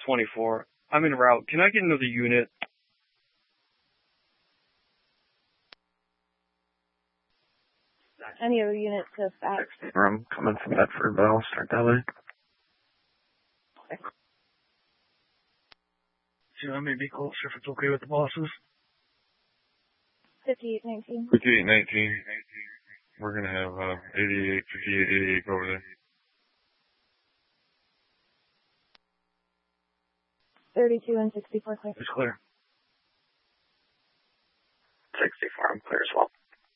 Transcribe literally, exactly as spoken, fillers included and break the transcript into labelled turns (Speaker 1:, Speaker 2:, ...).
Speaker 1: twenty-four. I'm en route. Can I get another unit?
Speaker 2: Any other units of that?
Speaker 3: I'm coming from Bedford, but I'll start that way.
Speaker 1: See, I may be closer if it's okay with the bosses.
Speaker 2: fifty-eight nineteen.
Speaker 3: fifty-eight nineteen. We're going to have uh, eighty-eight, fifty-eight, eighty-eight over there.
Speaker 2: thirty-two and sixty-four clear.
Speaker 1: It's clear.